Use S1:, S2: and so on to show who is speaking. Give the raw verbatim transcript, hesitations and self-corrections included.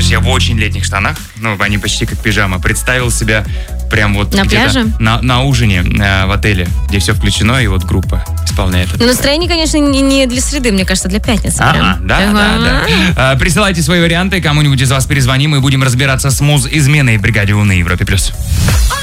S1: я в очень летних штанах, ну, они почти как пижама, представил себя прям вот
S2: на пляже?
S1: На, на ужине э, в отеле, где все включено, и вот группа исполняет это.
S2: Ну, настроение, конечно, не, не для среды, мне кажется, для пятницы.
S1: Ага, да,
S2: ага.
S1: да, да. А, присылайте свои варианты, кому-нибудь из вас перезвоним, и будем разбираться с муз-изменой в «Бригаде У» на Европе+.